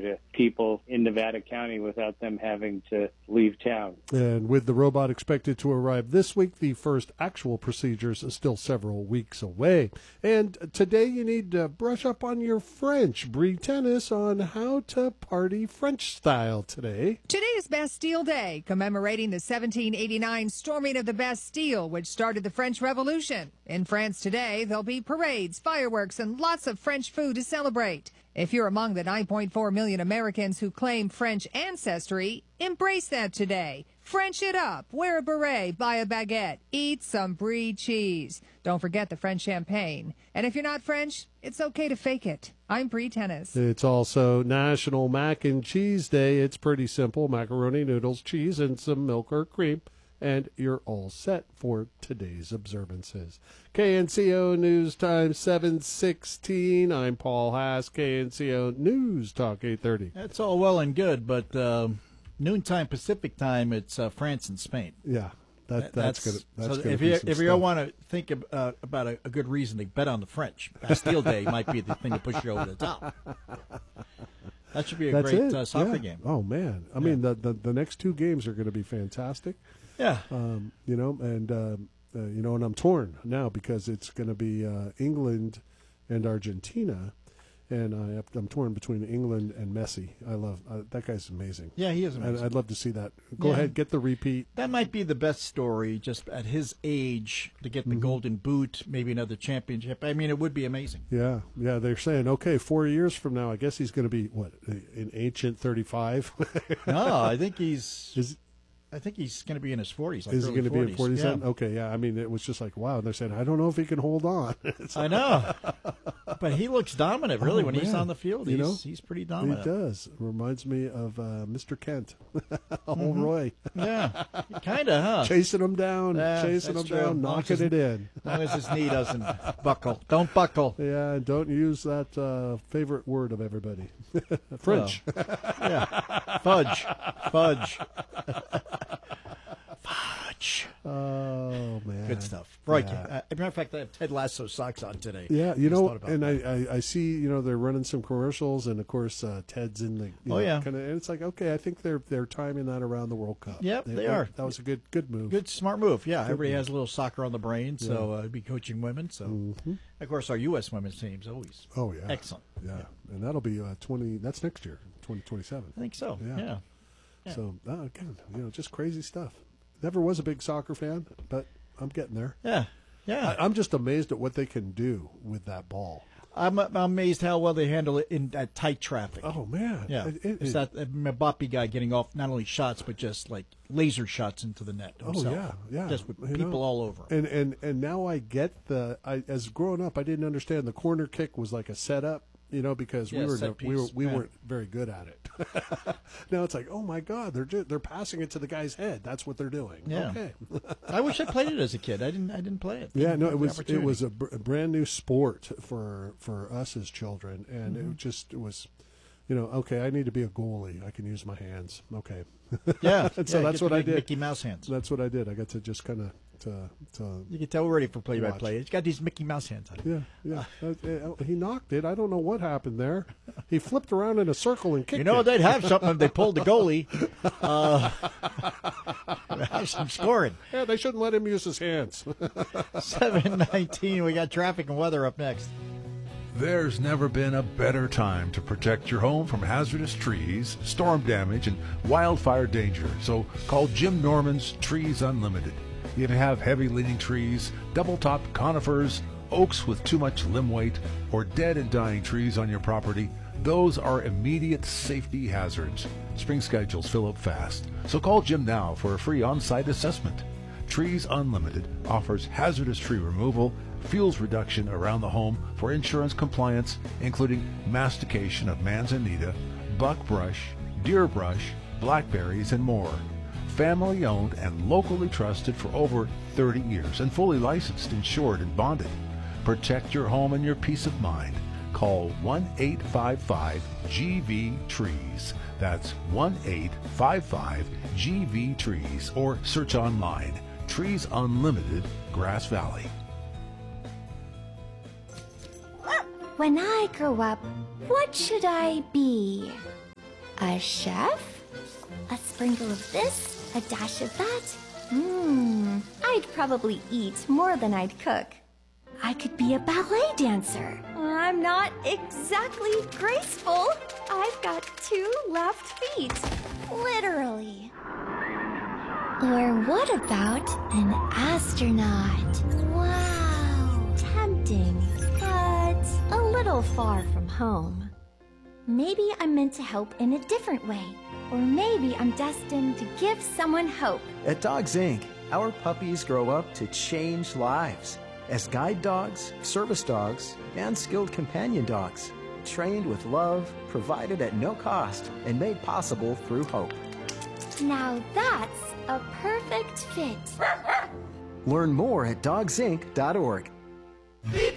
to people in Nevada County without them having to leave town. And with the robot expected to arrive this week, the first actual procedures are still several weeks away. And today you need to brush up on your French. Bree Tennis on how to party French style today. Today is Bastille Day, commemorating the 1789 storming of the Bastille, which started the French Revolution. In France today, there'll be parades, fireworks, and lots of French food to celebrate. If you're among the 9.4 million Americans who claim French ancestry, embrace that today. French it up, wear a beret, buy a baguette, eat some brie cheese. Don't forget the French champagne. And if you're not French, it's okay to fake it. I'm Bree Tennis. It's also National Mac and Cheese Day. It's pretty simple. Macaroni, noodles, cheese, and some milk or cream. And you're all set for today's observances. KNCO News Time 7:16. I'm Paul Haas, KNCO News Talk 830. That's all well and good, but noontime Pacific time, it's France and Spain. Yeah, that's good. So if you want to think about a good reason to bet on the French, Bastille Day might be the thing to push you over the top. That should be a great soccer game. Oh man, I mean the next two games are going to be fantastic. Yeah. And I'm torn now because it's going to be England and Argentina, and I'm torn between England and Messi. I love that guy's amazing. Yeah, he is amazing. I'd love to see that. Go ahead, get the repeat. That might be the best story, just at his age, to get the Golden Boot, maybe another championship. I mean, it would be amazing. Yeah. They're saying, okay, 4 years from now, I guess he's going to be an ancient 35. No, I think I think he's going to be in his 40s. Is he going to be in 40s? Yeah. Okay, yeah. I mean, it was just like, wow. And they're saying, I don't know if he can hold on. I know. But he looks dominant, really, when he's on the field. You know, he's pretty dominant. He does. Reminds me of Mr. Kent. Old Roy. Yeah. Kind of, huh? Chasing him down, knocking it in. As long as his knee doesn't buckle. Don't buckle. Yeah, and don't use that favorite word of everybody. French. Yeah. Fudge. Fudge. Oh, man. Good stuff. Right. As a matter of fact, I have Ted Lasso socks on today. Yeah, and I see, they're running some commercials, and of course, Ted's in the, and it's like, okay, I think they're timing that around the World Cup. Yep, they are. That was a good move. Good, smart move. Yeah, everybody has a little soccer on the brain, so be coaching women. So, of course, our U.S. women's team's always excellent. Yeah, and that'll be that's next year, 2027. I think so. Yeah. So, again, just crazy stuff. Never was a big soccer fan, but I'm getting there. Yeah. I'm just amazed at what they can do with that ball. I'm amazed how well they handle it in tight traffic. Oh, man. Yeah. It's that Mbappe guy getting off not only shots, but just like laser shots into the net himself. Oh, yeah. Just with people all over. And now I get as growing up, I didn't understand the corner kick was like a setup. Because we weren't very good at it. Now it's like, oh my God, they're passing it to the guy's head. That's what they're doing. Yeah. Okay. I wish I played it as a kid. I didn't play it. Yeah, no, it was a brand new sport for us as children, and it was, okay, I need to be a goalie. I can use my hands. Okay. Yeah. So that's what I did. Mickey Mouse hands. That's what I did. I got to just kind of. You can tell we're ready for play-by-play. He's got these Mickey Mouse hands on him. Yeah. He knocked it. I don't know what happened there. He flipped around in a circle and kicked it. They'd have something if they pulled the goalie. Have some scoring. Yeah, they shouldn't let him use his hands. 7:19. We got traffic and weather up next. There's never been a better time to protect your home from hazardous trees, storm damage, and wildfire danger. So call Jim Norman's Trees Unlimited. If you have heavy-leaning trees, double-topped conifers, oaks with too much limb weight, or dead and dying trees on your property, those are immediate safety hazards. Spring schedules fill up fast, so call Jim now for a free on-site assessment. Trees Unlimited offers hazardous tree removal, fuels reduction around the home for insurance compliance, including mastication of manzanita, buckbrush, deer brush, blackberries, and more. Family owned and locally trusted for over 30 years and fully licensed, insured, and bonded. Protect your home and your peace of mind. Call 1-855-GV-TREES. That's 1-855-GV-TREES or search online. Trees Unlimited, Grass Valley. When I grow up, what should I be? A chef? A sprinkle of this, a dash of that? I'd probably eat more than I'd cook. I could be a ballet dancer. I'm not exactly graceful. I've got 2 left feet. Literally. Or what about an astronaut? Wow. Tempting, but a little far from home. Maybe I'm meant to help in a different way. Or maybe I'm destined to give someone hope. At Dogs Inc., our puppies grow up to change lives as guide dogs, service dogs, and skilled companion dogs, trained with love, provided at no cost, and made possible through hope. Now that's a perfect fit. Learn more at dogsinc.org. Okay,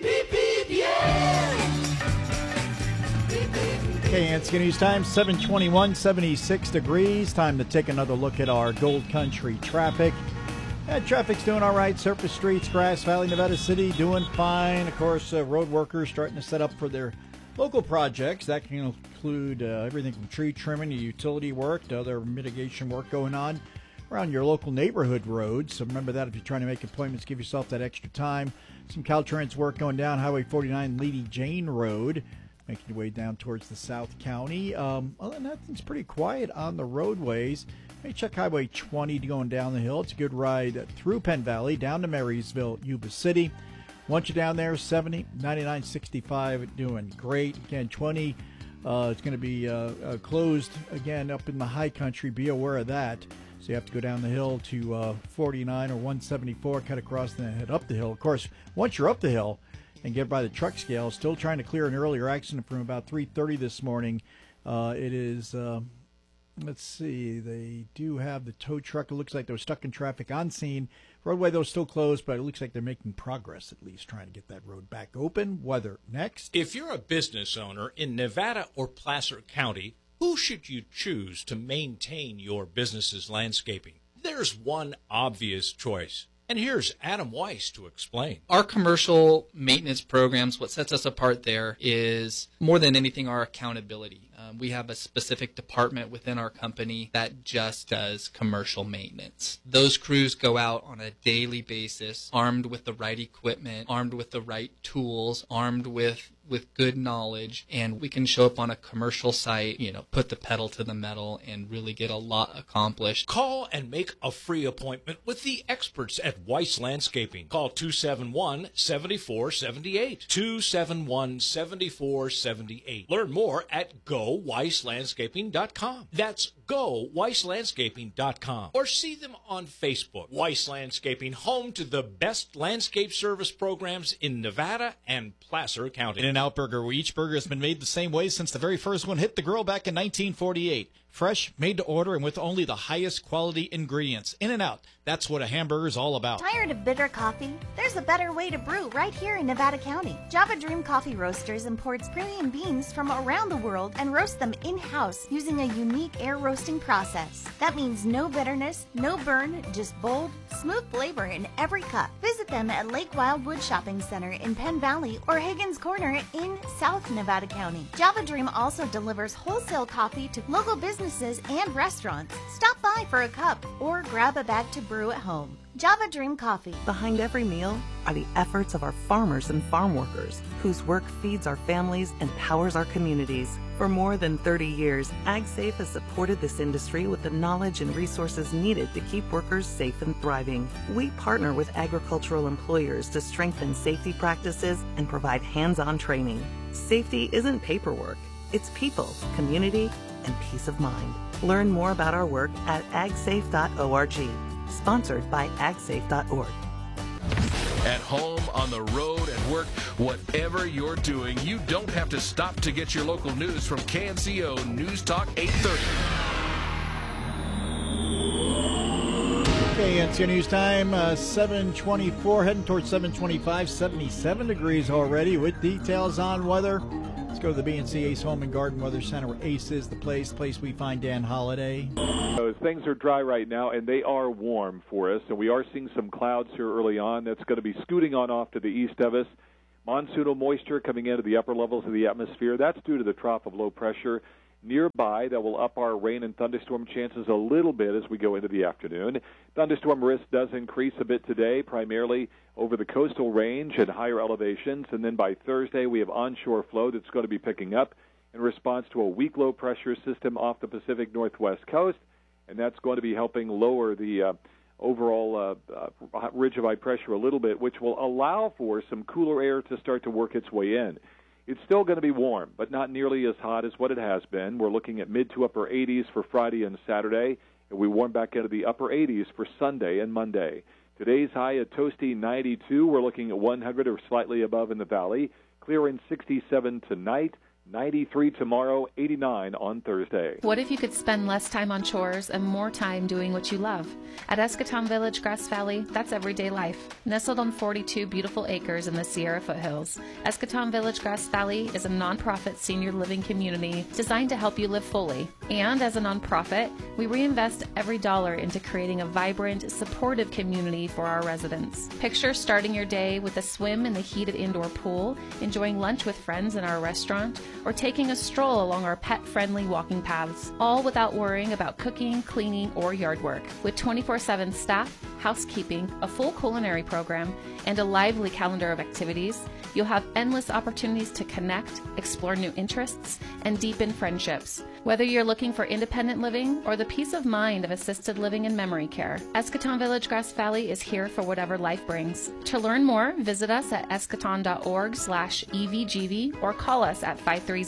Ansky News Time, 7:21, 76 degrees. Time to take another look at our Gold Country traffic. Traffic's doing all right. Surface streets, Grass Valley, Nevada City, doing fine. Of course, road workers starting to set up for their local projects. That can include everything from tree trimming to utility work to other mitigation work going on around your local neighborhood roads. So remember that if you're trying to make appointments, give yourself that extra time. Some Caltrans work going down Highway 49, Lady Jane Road, making your way down towards the South County. Other than that, it's pretty quiet on the roadways. Maybe check Highway 20 going down the hill. It's a good ride through Penn Valley, down to Marysville, Yuba City. Once you're down there, 70, 99, 65, doing great. Again, 20, it's going to be closed again up in the high country. Be aware of that. So you have to go down the hill to 49 or 174, cut across and then head up the hill. Of course, once you're up the hill and get by the truck scale, still trying to clear an earlier accident from about 3:30 this morning. It is... let's see, they do have the tow truck. It looks like they were stuck in traffic on scene. Roadway, though, still closed, but it looks like they're making progress, at least, trying to get that road back open. Weather next. If you're a business owner in Nevada or Placer County, who should you choose to maintain your business's landscaping? There's one obvious choice. And here's Adam Weiss to explain. Our commercial maintenance programs, what sets us apart there is more than anything our accountability. We have a specific department within our company that just does commercial maintenance. Those crews go out on a daily basis, armed with the right equipment, armed with the right tools, armed with good knowledge, and we can show up on a commercial site, put the pedal to the metal and really get a lot accomplished. Call and make a free appointment with the experts at Weiss Landscaping. Call 271-7478. 271-7478. Learn more at GoWeissLandscaping.com. That's GoWeissLandscaping.com. Or see them on Facebook. Weiss Landscaping, home to the best landscape service programs in Nevada and Placer County. In-N-Out Burger, where each burger has been made the same way since the very first one hit the grill back in 1948. Fresh, made to order, and with only the highest quality ingredients. In-N-Out, that's what a hamburger is all about. Tired of bitter coffee? There's a better way to brew right here in Nevada County. Java Dream Coffee Roasters imports premium beans from around the world and roasts them in-house using a unique air roasting process. That means no bitterness, no burn, just bold, smooth flavor in every cup. Visit them at Lake Wildwood Shopping Center in Penn Valley or Higgins Corner in South Nevada County. Java Dream also delivers wholesale coffee to local businesses and restaurants. Stop by for a cup or grab a bag to brew at home. Java Dream Coffee. Behind every meal are the efforts of our farmers and farm workers, whose work feeds our families and powers our communities. For more than 30 years, AgSafe has supported this industry with the knowledge and resources needed to keep workers safe and thriving. We partner with agricultural employers to strengthen safety practices and provide hands-on training. Safety isn't paperwork. It's people, community, and peace of mind. Learn more about our work at agsafe.org. Sponsored by agsafe.org. At home, on the road, at work, whatever you're doing, you don't have to stop to get your local news from KNCO News Talk 830. Okay, NCO News Time, 7:24, heading towards 7:25, 77 degrees already with details on weather. Let's go to the B&C Ace Home and Garden Weather Center, where Ace is the place we find Dan Holliday. Things are dry right now, and they are warm for us, and we are seeing some clouds here early on. That's going to be scooting on off to the east of us. Monsoonal moisture coming into the upper levels of the atmosphere. That's due to the trough of low pressure nearby that will up our rain and thunderstorm chances a little bit as we go into the afternoon. Thunderstorm risk does increase a bit today, primarily over the coastal range and higher elevations. And then by Thursday, we have onshore flow that's going to be picking up in response to a weak low-pressure system off the Pacific Northwest coast, and that's going to be helping lower the overall ridge of high pressure a little bit, which will allow for some cooler air to start to work its way in. It's still going to be warm, but not nearly as hot as what it has been. We're looking at mid to upper 80s for Friday and Saturday, and we warm back into the upper 80s for Sunday and Monday. Today's high at toasty 92. We're looking at 100 or slightly above in the valley. Clearing 67 tonight. 93 tomorrow, 89 on Thursday. What if you could spend less time on chores and more time doing what you love? At Eschaton Village, Grass Valley, that's everyday life. Nestled on 42 beautiful acres in the Sierra foothills, Eschaton Village, Grass Valley is a nonprofit senior living community designed to help you live fully. And as a nonprofit, we reinvest every dollar into creating a vibrant, supportive community for our residents. Picture starting your day with a swim in the heated indoor pool, enjoying lunch with friends in our restaurant, or taking a stroll along our pet-friendly walking paths, all without worrying about cooking, cleaning, or yard work. With 24/7 staff, housekeeping, a full culinary program, and a lively calendar of activities, you'll have endless opportunities to connect, explore new interests, and deepen friendships. Whether you're looking for independent living or the peace of mind of assisted living and memory care, Eschaton Village Grass Valley is here for whatever life brings. To learn more, visit us at eschaton.org/EVGV or call us at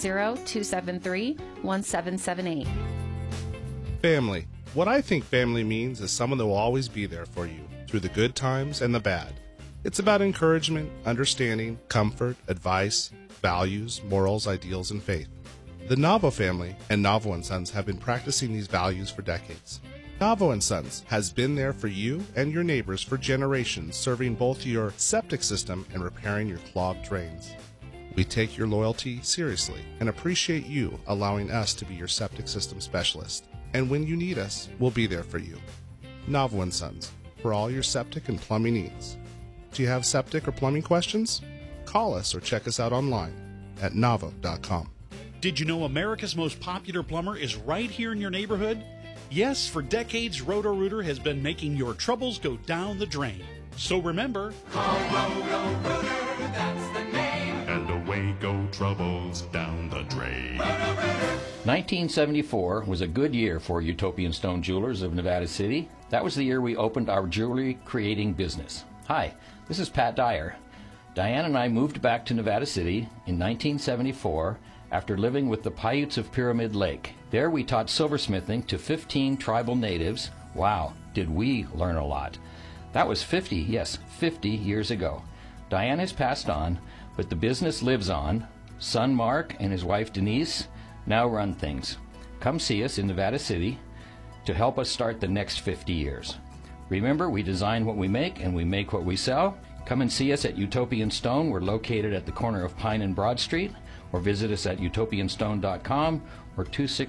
530-273-1778. Family. What I think family means is someone that will always be there for you through the good times and the bad. It's about encouragement, understanding, comfort, advice, values, morals, ideals, and faith. The Navo family and Navo & Sons have been practicing these values for decades. Navo & Sons has been there for you and your neighbors for generations, serving both your septic system and repairing your clogged drains. We take your loyalty seriously and appreciate you allowing us to be your septic system specialist. And when you need us, we'll be there for you. Navo & Sons, for all your septic and plumbing needs. Do you have septic or plumbing questions? Call us or check us out online at navo.com. Did you know America's most popular plumber is right here in your neighborhood? Yes, for decades, Roto-Rooter has been making your troubles go down the drain. So remember, call Roto-Rooter, that's the name. And away go troubles down the drain. Roto-Rooter. 1974 was a good year for Utopian Stone Jewelers of Nevada City. That was the year we opened our jewelry creating business. Hi, this is Pat Dyer. Diane and I moved back to Nevada City in 1974 after living with the Paiutes of Pyramid Lake. There we taught silversmithing to 15 tribal natives. Wow, did we learn a lot. That was 50 years ago. Diane has passed on, but the business lives on. Son Mark and his wife Denise now run things. Come see us in Nevada City to help us start the next 50 years. Remember, we design what we make and we make what we sell. Come and see us at Utopian Stone. We're located at the corner of Pine and Broad Street, or visit us at utopianstone.com or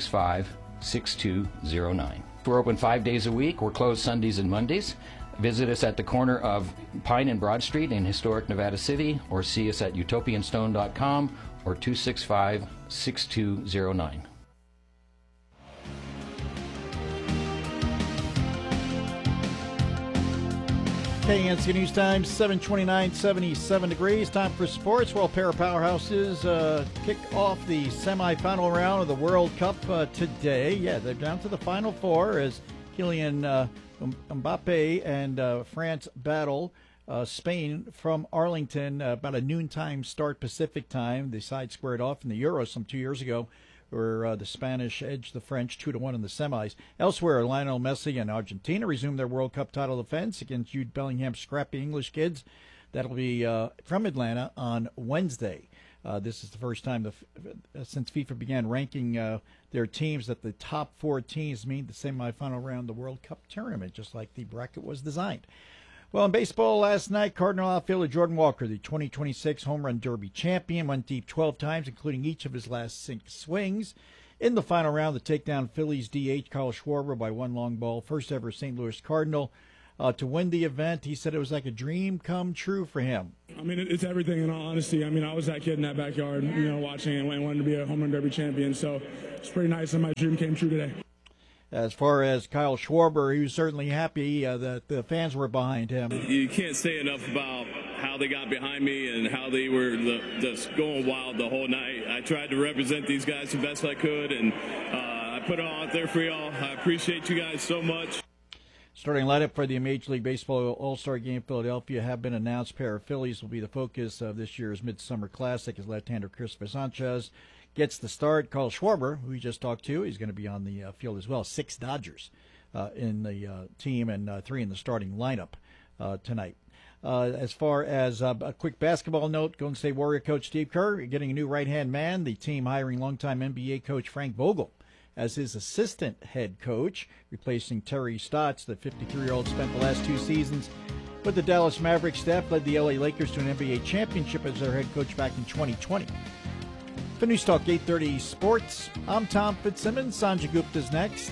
265-6209. We're open 5 days a week. We're closed Sundays and Mondays. Visit us at the corner of Pine and Broad Street in historic Nevada City, or see us at utopianstone.com or 265-6209. KNC News Time, 7:29, 77 degrees. Time for sports. Well, pair of powerhouses kick off the semifinal round of the World Cup today. Yeah, they're down to the Final Four as Kylian Mbappe and France battle Spain from Arlington. About a noontime start Pacific time. The side squared off in the Euros some 2 years ago, where the Spanish edged the French 2-1 in the semis. Elsewhere, Lionel Messi and Argentina resumed their World Cup title defense against Jude Bellingham's scrappy English kids. That'll be from Atlanta on Wednesday. This is the first time since FIFA began ranking their teams that the top 4 teams meet the semifinal round of the World Cup tournament, just like the bracket was designed. Well, in baseball last night, Cardinal outfielder Jordan Walker, the 2026 Home Run Derby champion, went deep 12 times, including each of his last 6 swings. In the final round, to take down Phillies DH Kyle Schwarber by 1 long ball, first ever St. Louis Cardinal to win the event. He said it was like a dream come true for him. I mean, it's everything in all honesty. I mean, I was that kid in that backyard, watching and wanting to be a home run derby champion. So it's pretty nice that my dream came true today. As far as Kyle Schwarber, he was certainly happy that the fans were behind him. You can't say enough about how they got behind me and how they were just going wild the whole night. I tried to represent these guys the best I could, and I put it all out there for y'all. I appreciate you guys so much. Starting lineup for the Major League Baseball All-Star Game in Philadelphia have been announced. A pair of Phillies will be the focus of this year's Midsummer Classic as left-hander Christopher Sanchez gets the start. Carl Schwarber, who we just talked to, he's going to be on the field as well. 6 Dodgers in the team and 3 in the starting lineup tonight. As far as a quick basketball note, Golden State Warrior coach Steve Kerr getting a new right-hand man. The team hiring longtime NBA coach Frank Vogel as his assistant head coach, replacing Terry Stotts. The 53-year-old spent the last 2 seasons with the Dallas Mavericks staff, led the LA Lakers to an NBA championship as their head coach back in 2020. For News Talk 830 Sports, I'm Tom Fitzsimmons. Sanjay Gupta's next.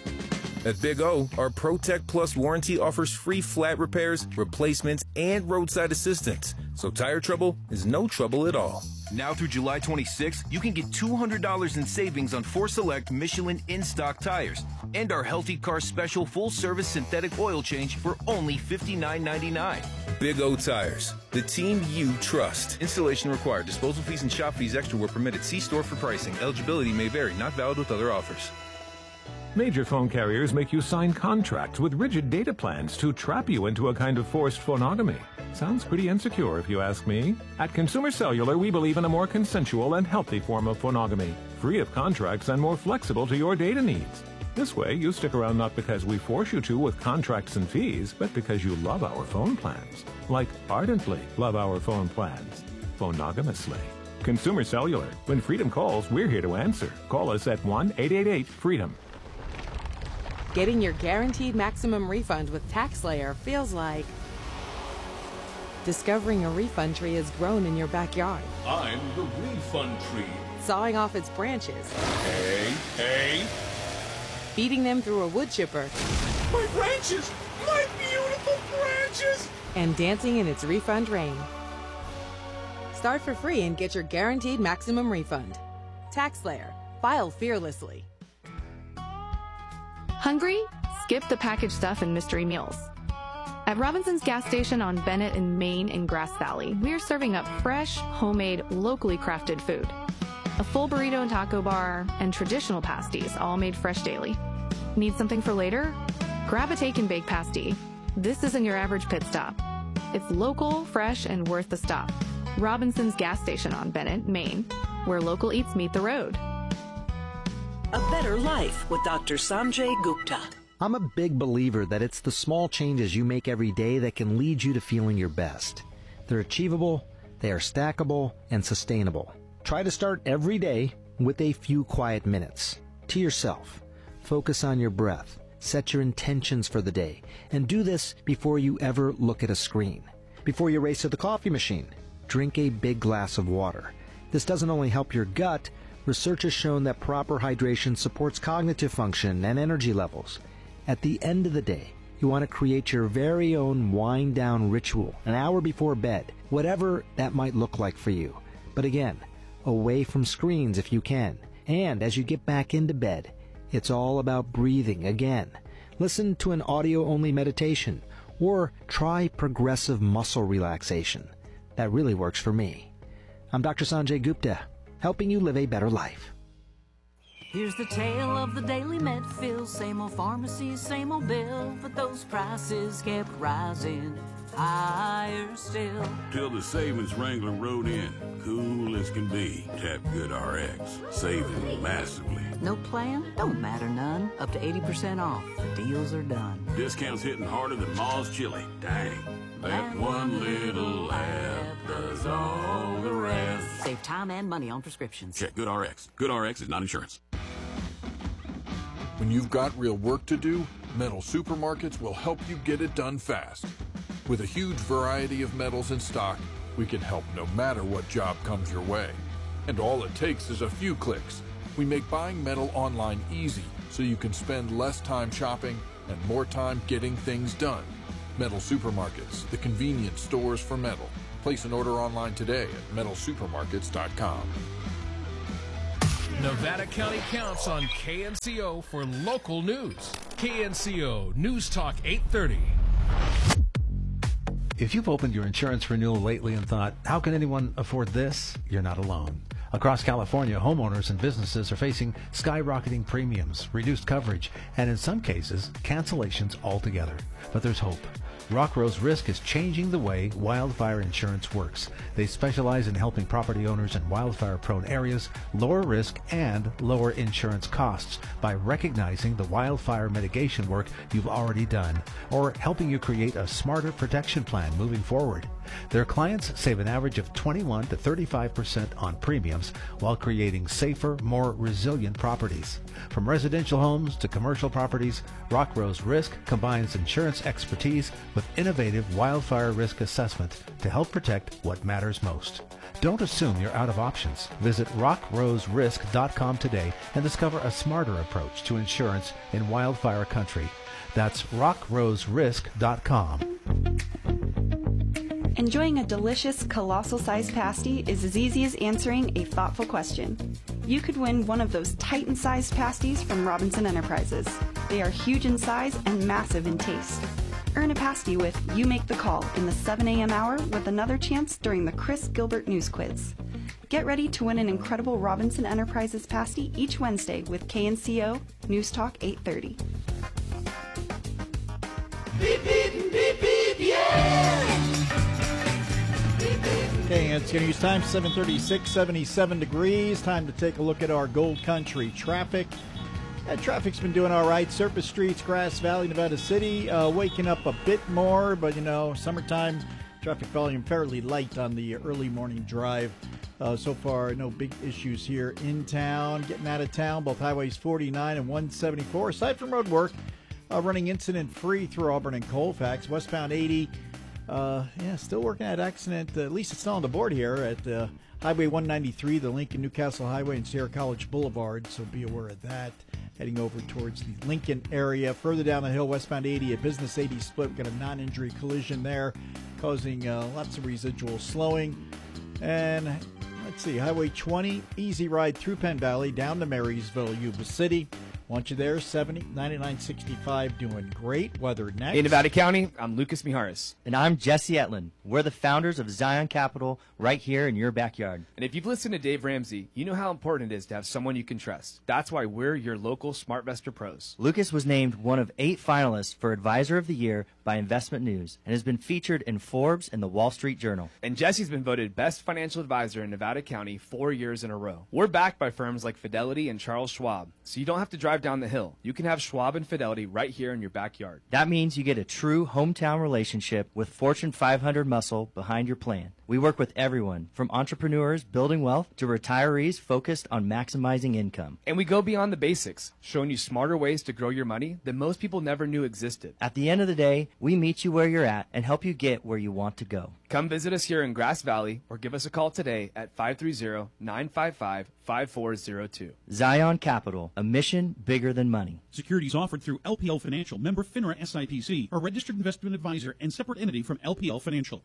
At Big O, our ProTech Plus warranty offers free flat repairs, replacements, and roadside assistance. So tire trouble is no trouble at all. Now through July 26th, you can get $200 in savings on 4 select Michelin in-stock tires and our Healthy Car Special full-service synthetic oil change for only $59.99. Big O Tires, the team you trust. Installation required. Disposal fees and shop fees extra were permitted. See store for pricing. Eligibility may vary. Not valid with other offers. Major phone carriers make you sign contracts with rigid data plans to trap you into a kind of forced phonogamy. Sounds pretty insecure if you ask me. At Consumer Cellular, we believe in a more consensual and healthy form of phonogamy, free of contracts and more flexible to your data needs. This way, you stick around not because we force you to with contracts and fees, but because you love our phone plans. Like ardently love our phone plans. Phonogamously. Consumer Cellular. When Freedom calls, we're here to answer. Call us at 1-888-FREEDOM. Getting your guaranteed maximum refund with TaxSlayer feels like discovering a refund tree has grown in your backyard. I'm the refund tree. Sawing off its branches. Hey. Feeding them through a wood chipper. My branches! My beautiful branches! And dancing in its refund rain. Start for free and get your guaranteed maximum refund. TaxSlayer. File fearlessly. Hungry? Skip the packaged stuff and mystery meals. At Robinson's gas station on Bennett in Maine and Grass Valley, we are serving up fresh, homemade, locally crafted food. A full burrito and taco bar, and traditional pasties, all made fresh daily. Need something for later? Grab a take and bake pasty. This isn't your average pit stop. It's local, fresh, and worth the stop. Robinson's gas station on Bennett, Maine, where local eats meet the road. A Better Life with Dr. Sanjay Gupta. I'm a big believer that it's the small changes you make every day that can lead you to feeling your best. They're achievable, they are stackable, and sustainable. Try to start every day with a few quiet minutes. To yourself. Focus on your breath. Set your intentions for the day. And do this before you ever look at a screen. Before you race to the coffee machine, drink a big glass of water. This doesn't only help your gut. Research has shown that proper hydration supports cognitive function and energy levels. At the end of the day, you want to create your very own wind-down ritual an hour before bed, whatever that might look like for you. But again, away from screens if you can. And as you get back into bed, it's all about breathing again. Listen to an audio-only meditation or try progressive muscle relaxation. That really works for me. I'm Dr. Sanjay Gupta, helping you live a better life. Here's the tale of the daily Medfill. Same old pharmacies, same old bill, but those prices kept rising higher still. Till the savings wrangler rode in, cool as can be. Tap GoodRx, saving massively. No plan? Don't matter none. Up to 80% off. The deals are done. Discounts hitting harder than Ma's chili. Dang. That one little app does all the rest. Save time and money on prescriptions. Check GoodRx. GoodRx is not insurance. When you've got real work to do, Metal Supermarkets will help you get it done fast. With a huge variety of metals in stock, we can help no matter what job comes your way. And all it takes is a few clicks. We make buying metal online easy so you can spend less time shopping and more time getting things done. Metal Supermarkets, the convenience stores for metal. Place an order online today at metalsupermarkets.com. Nevada County counts on KNCO for local news. KNCO News Talk 830. If you've opened your insurance renewal lately and thought, how can anyone afford this? You're not alone. Across California, homeowners and businesses are facing skyrocketing premiums, reduced coverage, and in some cases, cancellations altogether. But there's hope. Rock Rose Risk is changing the way wildfire insurance works. They specialize in helping property owners in wildfire-prone areas lower risk and lower insurance costs by recognizing the wildfire mitigation work you've already done or helping you create a smarter protection plan moving forward. Their clients save an average of 21 to 35% on premiums while creating safer, more resilient properties. From residential homes to commercial properties, Rock Rose Risk combines insurance expertise with innovative wildfire risk assessment to help protect what matters most. Don't assume you're out of options. Visit rockroserisk.com today and discover a smarter approach to insurance in wildfire country. That's rockroserisk.com. Enjoying a delicious, colossal-sized pasty is as easy as answering a thoughtful question. You could win one of those Titan-sized pasties from Robinson Enterprises. They are huge in size and massive in taste. Earn a pasty with You Make the Call in the 7 a.m. hour with another chance during the Chris Gilbert News Quiz. Get ready to win an incredible Robinson Enterprises pasty each Wednesday with KNCO News Talk 830. Beep, beep, beep, beep, yeah! Okay, it's going to use time 7:36, 77 degrees. Time to take a look at our Gold Country traffic. Traffic's been doing all right. Surface streets, Grass Valley, Nevada City, waking up a bit more, but summertime traffic volume fairly light on the early morning drive. So far, no big issues here in town. Getting out of town, both highways 49 and 174. Aside from road work, running incident-free through Auburn and Colfax. Westbound 80, still working at accident. At least it's still on the board here at Highway 193, the Lincoln Newcastle Highway and Sierra College Boulevard, so be aware of that. Heading over towards the Lincoln area. Further down the hill, westbound 80 at Business 80 split. We've got a non-injury collision there, causing lots of residual slowing. And let's see, Highway 20, easy ride through Penn Valley, down to Marysville, Yuba City. Want you there, 70, 99.65, doing great. Weather next. In Nevada County, I'm Lucas Mijares. And I'm Jesse Etlin. We're the founders of Zion Capital right here in your backyard. And if you've listened to Dave Ramsey, you know how important it is to have someone you can trust. That's why we're your local SmartVestor pros. Lucas was named one of 8 finalists for Advisor of the Year by Investment News and has been featured in Forbes and the Wall Street Journal. And Jesse's been voted Best Financial Advisor in Nevada County 4 years in a row. We're backed by firms like Fidelity and Charles Schwab, so you don't have to drive down the hill. You can have Schwab and Fidelity right here in your backyard. That means you get a true hometown relationship with Fortune 500 muscle behind your plan. We work with everyone, from entrepreneurs building wealth to retirees focused on maximizing income. And we go beyond the basics, showing you smarter ways to grow your money that most people never knew existed. At the end of the day, we meet you where you're at and help you get where you want to go. Come visit us here in Grass Valley or give us a call today at 530-955-5402. Zion Capital, a mission bigger than money. Securities offered through LPL Financial, member FINRA SIPC, a registered investment advisor and separate entity from LPL Financial.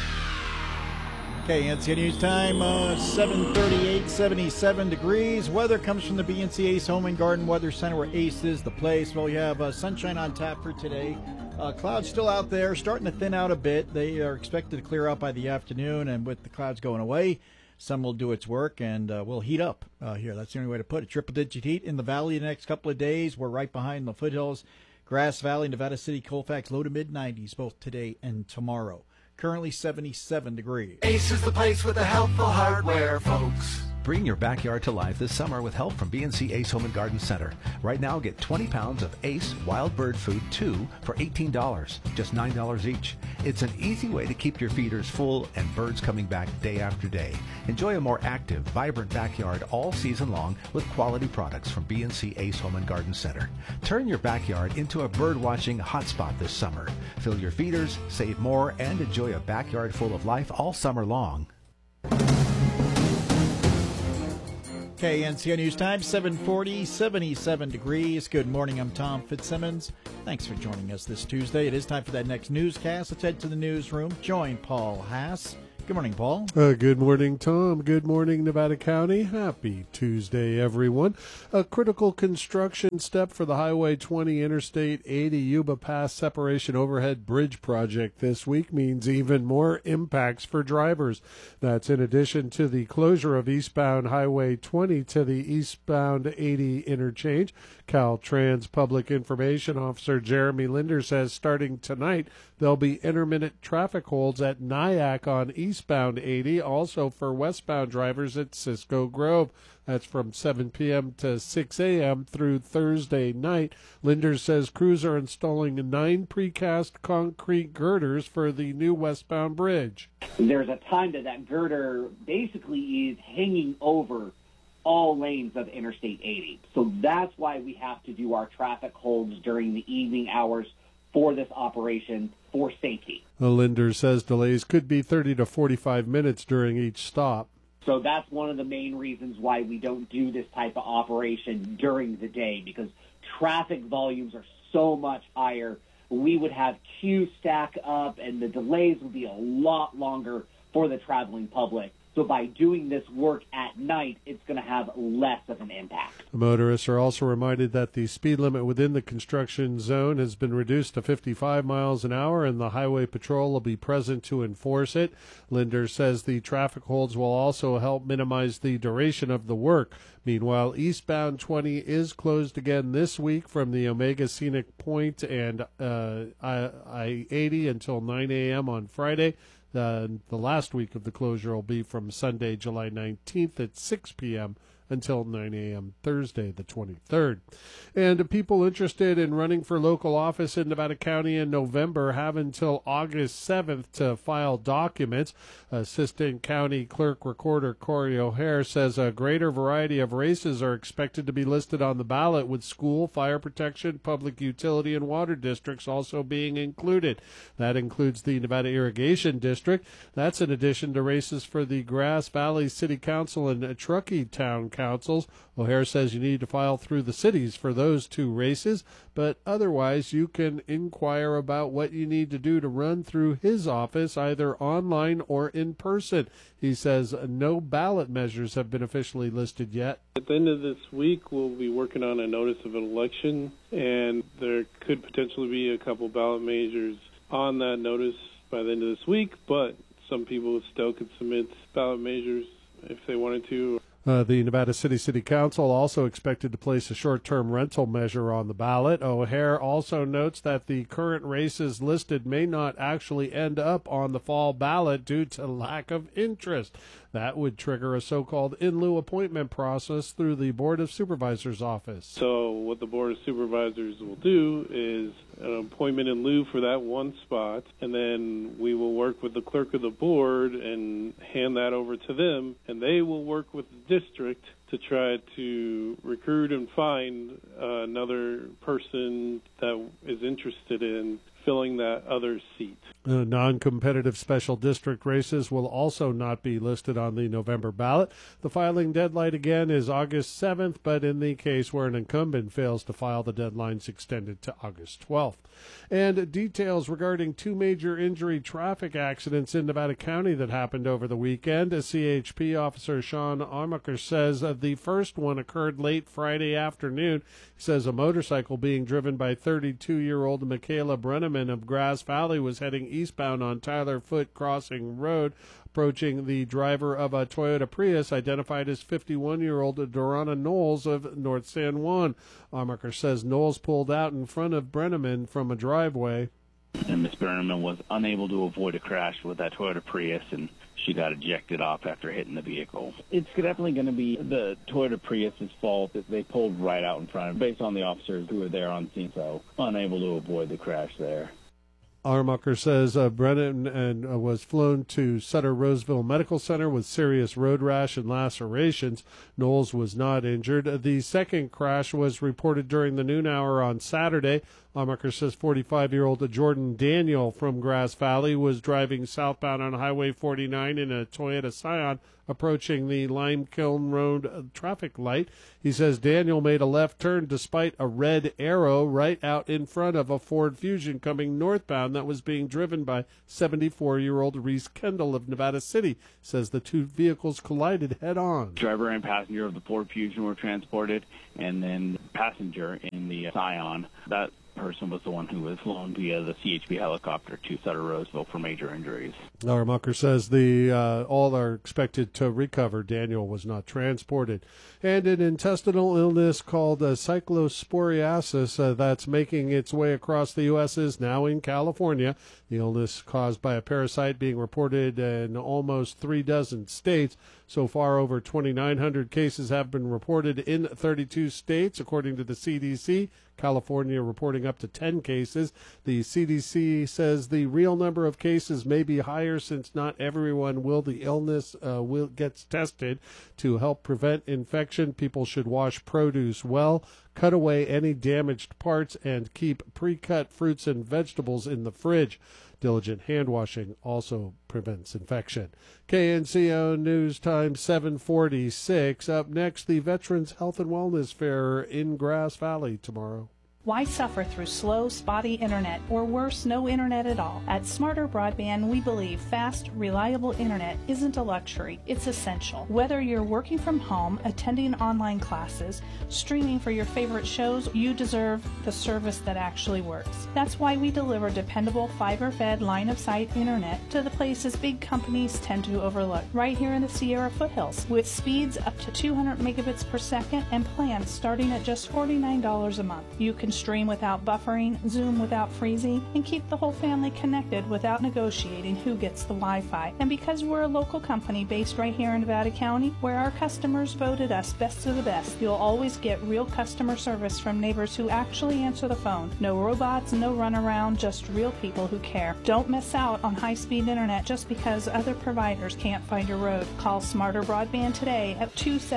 Okay, it's news time, 7:38, 77 degrees. Weather comes from the BNC Ace Home and Garden Weather Center, where Ace is the place. Well, you have sunshine on tap for today. Clouds still out there, starting to thin out a bit. They are expected to clear out by the afternoon, and with the clouds going away, sun will do its work, and we'll heat up here. That's the only way to put it. Triple-digit heat in the valley the next couple of days. We're right behind the foothills. Grass Valley, Nevada City, Colfax, low to mid-90s, both today and tomorrow. Currently 77 degrees. Ace is the place with the helpful hardware, folks. Bring your backyard to life this summer with help from BNC Ace Home and Garden Center. Right now, get 20 pounds of Ace Wild Bird Food 2 for $18, just $9 each. It's an easy way to keep your feeders full and birds coming back day after day. Enjoy a more active, vibrant backyard all season long with quality products from BNC Ace Home and Garden Center. Turn your backyard into a bird-watching hotspot this summer. Fill your feeders, save more, and enjoy a backyard full of life all summer long. KNCO News Time, 7:40, 77 degrees. Good morning, I'm Tom Fitzsimmons. Thanks for joining us this Tuesday. It is time for that next newscast. Let's head to the newsroom. Join Paul Haas. Good morning, Paul. Good morning, Tom. Good morning, Nevada County. Happy Tuesday, everyone. A critical construction step for the Highway 20 Interstate 80 Yuba Pass separation overhead bridge project this week means even more impacts for drivers. That's in addition to the closure of eastbound Highway 20 to the eastbound 80 interchange. Caltrans Public Information Officer Jeremy Linder says starting tonight, there'll be intermittent traffic holds at Nyack on eastbound 80, also for westbound drivers at Cisco Grove. That's from 7 p.m. to 6 a.m. through Thursday night. Linder says crews are installing 9 precast concrete girders for the new westbound bridge. There's a time that girder basically is hanging over all lanes of Interstate 80. So that's why we have to do our traffic holds during the evening hours for this operation for safety. Linder says delays could be 30 to 45 minutes during each stop. So that's one of the main reasons why we don't do this type of operation during the day, because traffic volumes are so much higher. We would have queues stack up, and the delays would be a lot longer for the traveling public. So by doing this work at night, it's going to have less of an impact. Motorists are also reminded that the speed limit within the construction zone has been reduced to 55 miles an hour, and the Highway Patrol will be present to enforce it. Linder says the traffic holds will also help minimize the duration of the work. Meanwhile, eastbound 20 is closed again this week from the Omega Scenic Point and I-80 until 9 a.m. on Friday. The last week of the closure will be from Sunday, July 19th at 6 p.m. until 9 a.m. Thursday, the 23rd. And people interested in running for local office in Nevada County in November have until August 7th to file documents. Assistant County Clerk Recorder Corey O'Hare says a greater variety of races are expected to be listed on the ballot, with school, fire protection, public utility, and water districts also being included. That includes the Nevada Irrigation District. That's in addition to races for the Grass Valley City Council and Truckee Town Councils. O'Hare says you need to file through the cities for those 2 races, but otherwise you can inquire about what you need to do to run through his office, either online or in person. He says no ballot measures have been officially listed yet. At the end of this week, we'll be working on a notice of an election, and there could potentially be a couple ballot measures on that notice by the end of this week, but some people still could submit ballot measures if they wanted to. The Nevada City Council also expected to place a short-term rental measure on the ballot. O'Hare also notes that the current races listed may not actually end up on the fall ballot due to lack of interest. That would trigger a so-called in lieu appointment process through the Board of Supervisors office. So what the Board of Supervisors will do is an appointment in lieu for that one spot, and then we will work with the clerk of the board and hand that over to them, and they will work with the district to try to recruit and find another person that is interested in filling that other seat. Non-competitive special district races will also not be listed on the November ballot. The filing deadline again is August 7th, but in the case where an incumbent fails to file, the deadline's extended to August 12th. And details regarding 2 major injury traffic accidents in Nevada County that happened over the weekend. CHP officer Sean Armaker says the first one occurred late Friday afternoon. He says a motorcycle being driven by 32-year-old Michaela Brenneman of Grass Valley was heading eastbound on Tyler Foote Crossing Road. Approaching the driver of a Toyota Prius identified as 51-year-old Dorana Knowles of North San Juan. Armaker says Knowles pulled out in front of Brenneman from a driveway. And Miss Brenneman was unable to avoid a crash with that Toyota Prius, and she got ejected off after hitting the vehicle. It's definitely going to be the Toyota Prius's fault that they pulled right out in front of, based on the officers who were there on scene, so unable to avoid the crash there. Armacher says Brennan was flown to Sutter-Roseville Medical Center with serious road rash and lacerations. Knowles was not injured. The second crash was reported during the noon hour on Saturday. Armacher says 45-year-old Jordan Daniel from Grass Valley was driving southbound on Highway 49 in a Toyota Scion approaching the Lime Kiln Road traffic light. He says Daniel made a left turn despite a red arrow right out in front of a Ford Fusion coming northbound that was being driven by 74-year-old Reese Kendall of Nevada City. Says the two vehicles collided head-on. Driver and passenger of the Ford Fusion were transported, and then passenger in the Scion. That person was the one who was flown via the CHP helicopter to Sutter-Roseville for major injuries. Armacher says all are expected to recover. Daniel was not transported. And an intestinal illness called cyclosporiasis that's making its way across the U.S. is now in California. The illness caused by a parasite being reported in almost 36 states. So far, over 2,900 cases have been reported in 32 states, according to the CDC. California reporting up to 10 cases. The CDC says the real number of cases may be higher since not everyone the illness gets tested. To help prevent infection, people should wash produce well, cut away any damaged parts, and keep pre-cut fruits and vegetables in the fridge. Diligent hand washing also prevents infection. KNCO News Time 7:46. Up next, the Veterans Health and Wellness Fair in Grass Valley tomorrow. Why suffer through slow, spotty internet, or worse, no internet at all? At Smarter Broadband, we believe fast, reliable internet isn't a luxury, it's essential. Whether you're working from home, attending online classes, streaming for your favorite shows, you deserve the service that actually works. That's why we deliver dependable, fiber-fed, line-of-sight internet to the places big companies tend to overlook, right here in the Sierra foothills, with speeds up to 200 megabits per second and plans starting at just $49 a month. You can stream without buffering, Zoom without freezing, and keep the whole family connected without negotiating who gets the Wi-Fi. And because we're a local company based right here in Nevada County, where our customers voted us best of the best, you'll always get real customer service from neighbors who actually answer the phone. No robots, no runaround, just real people who care. Don't miss out on high-speed internet just because other providers can't find your road. Call Smarter Broadband today at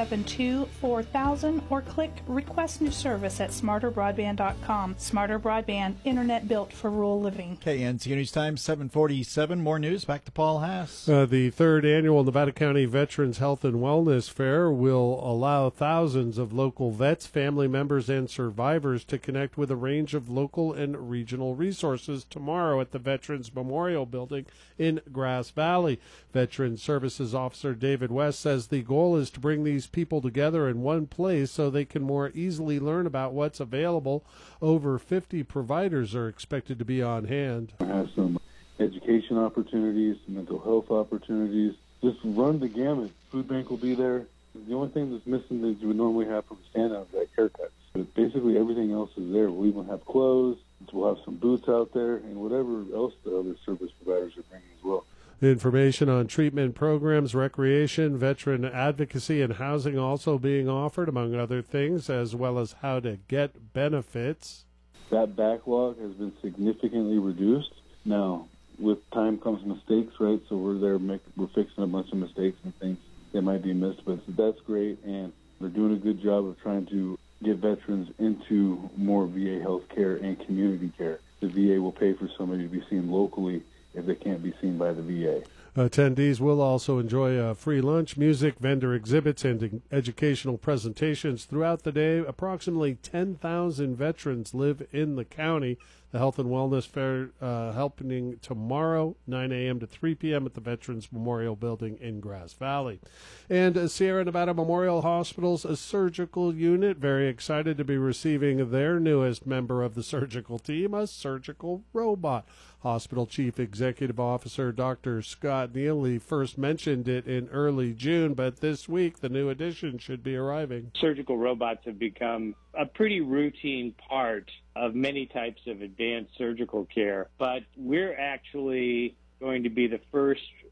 272-4000 or click Request New Service at smarterbroadband.com. Smarter Broadband, internet built for rural living. KNCO News Time 7:47. More news. Back to Paul Haas. The third annual Nevada County Veterans Health and Wellness Fair will allow thousands of local vets, family members, and survivors to connect with a range of local and regional resources tomorrow at the Veterans Memorial Building in Grass Valley. Veterans Services Officer David West says the goal is to bring these people together in one place so they can more easily learn about what's available. Over 50 providers are expected to be on hand. Have some education opportunities, mental health opportunities. Just run the gamut. Food bank will be there. The only thing that's missing that you would normally have from the stand-out is like haircuts. But basically everything else is there. We'll even have clothes. We'll have some boots out there and whatever else the other service providers are bringing as well. Information on treatment programs, recreation, veteran advocacy, and housing also being offered, among other things, as well as how to get benefits. That backlog has been significantly reduced. Now, with time comes mistakes, right? So we're fixing a bunch of mistakes and things that might be missed, but that's great, and they're doing a good job of trying to get veterans into more VA health care and community care. The VA will pay for somebody to be seen locally if they can't be seen by the VA. Attendees will also enjoy a free lunch, music, vendor exhibits, and educational presentations throughout the day. Approximately 10,000 veterans live in the county. The Health and Wellness Fair happening tomorrow, 9 a.m. to 3 p.m. at the Veterans Memorial Building in Grass Valley. And Sierra Nevada Memorial Hospital's surgical unit, very excited to be receiving their newest member of the surgical team, a surgical robot. Hospital Chief Executive Officer Dr. Scott Neely first mentioned it in early June, but this week the new addition should be arriving. Surgical robots have become a pretty routine part of many types of advanced surgical care, but we're actually going to be the first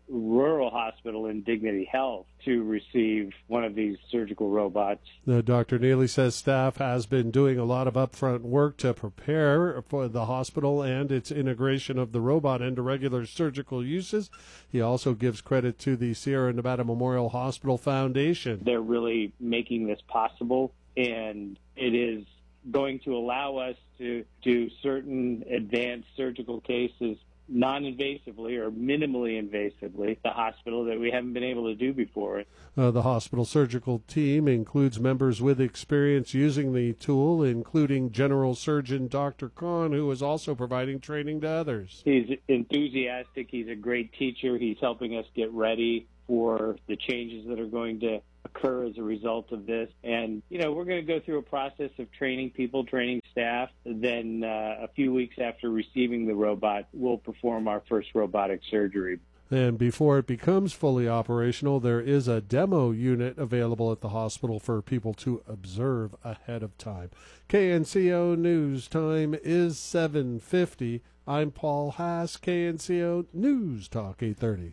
rural hospital in Dignity Health to receive one of these surgical robots. Dr. Neely says staff has been doing a lot of upfront work to prepare for the hospital and its integration of the robot into regular surgical uses. He also gives credit to the Sierra Nevada Memorial Hospital Foundation. They're really making this possible, and it is going to allow us to do certain advanced surgical cases non-invasively or minimally invasively, the hospital that we haven't been able to do before. The hospital surgical team includes members with experience using the tool, including General Surgeon Dr. Kahn, who is also providing training to others. He's enthusiastic. He's a great teacher. He's helping us get ready for the changes that are going to occur as a result of this. And, we're going to go through a process of training people, training staff. Then a few weeks after receiving the robot, we'll perform our first robotic surgery. And before it becomes fully operational, there is a demo unit available at the hospital for people to observe ahead of time. KNCO News time is 7:50. I'm Paul Haas, KNCO News Talk 830.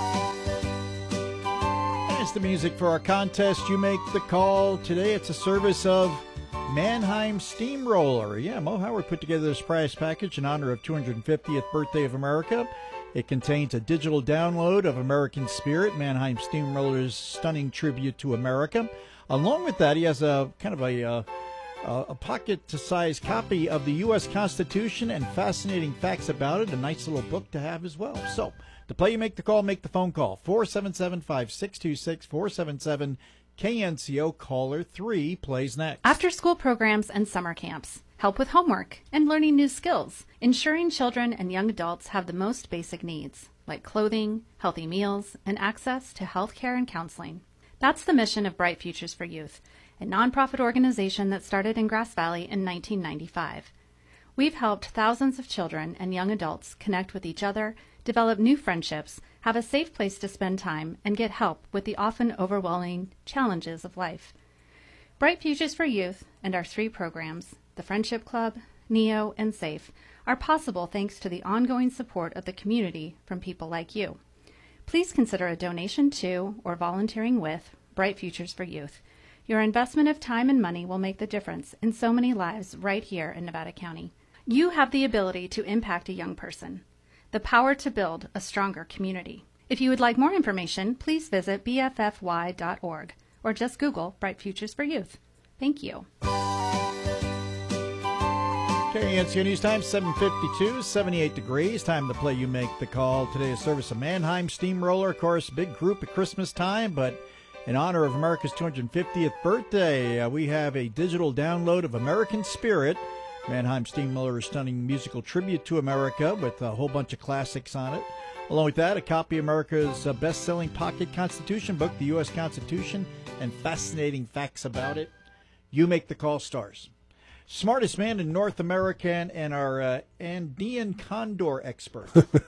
The music for our contest. You make the call. Today it's a service of Mannheim Steamroller. Yeah, Mo Howard put together this prize package in honor of 250th birthday of America. It contains a digital download of American Spirit, Mannheim Steamroller's stunning tribute to America. Along with that, he has a kind of a pocket-sized copy of the U.S. Constitution and fascinating facts about it. A nice little book to have as well. So, to play, you make the call, make the phone call. 477-5626, 477 KNCO. Caller 3 plays next. After-school programs and summer camps. Help with homework and learning new skills. Ensuring children and young adults have the most basic needs, like clothing, healthy meals, and access to health care and counseling. That's the mission of Bright Futures for Youth, a nonprofit organization that started in Grass Valley in 1995. We've helped thousands of children and young adults connect with each other, develop new friendships, have a safe place to spend time, and get help with the often overwhelming challenges of life. Bright Futures for Youth and our 3 programs, the Friendship Club, NEO, and SAFE, are possible thanks to the ongoing support of the community from people like you. Please consider a donation to or volunteering with Bright Futures for Youth. Your investment of time and money will make the difference in so many lives right here in Nevada County. You have the ability to impact a young person, the power to build a stronger community. If you would like more information, please visit bffy.org or just Google Bright Futures for Youth. Thank you. KNCO News Time, 7:52, 78 degrees. Time to play You Make the Call. Today, a service of Mannheim Steamroller. Of course, big group at Christmas time, but in honor of America's 250th birthday, we have a digital download of American Spirit, Mannheim Steamroller's stunning musical tribute to America with a whole bunch of classics on it. Along with that, a copy of America's best-selling pocket Constitution book, the U.S. Constitution, and fascinating facts about it. You Make the Call stars. Smartest man in North America and our Andean condor expert.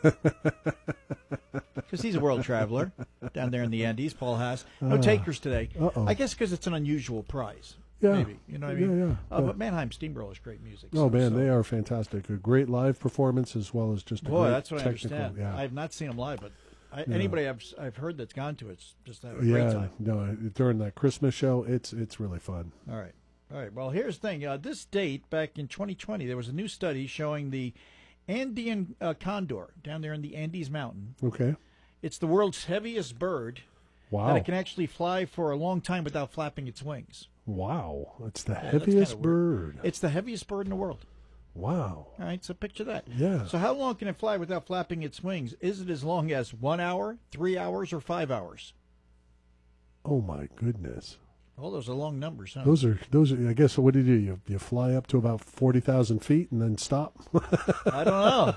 Because he's a world traveler down there in the Andes, Paul Haas. No takers today. Uh-oh. I guess because it's an unusual prize. Yeah. Maybe. You know what I mean? Yeah. But Mannheim Steamroller is great music. Oh, man, they are fantastic. A great live performance as well as just a great that's what technical. I understand. Yeah. I have not seen them live, but anybody I've heard that's gone to it's just a great time. No, during that Christmas show, it's really fun. All right. Well, here's the thing. This date, back in 2020, there was a new study showing the Andean condor down there in the Andes Mountain. Okay. It's the world's heaviest bird. Wow. And it can actually fly for a long time without flapping its wings. Wow. It's the heaviest bird. It's the heaviest bird in the world. Wow. All right, so picture that. Yeah. So how long can it fly without flapping its wings? Is it as long as 1 hour, 3 hours, or 5 hours? Oh, my goodness. Well, those are long numbers, huh? Those are. I guess. What do? You fly up to about 40,000 feet and then stop? I don't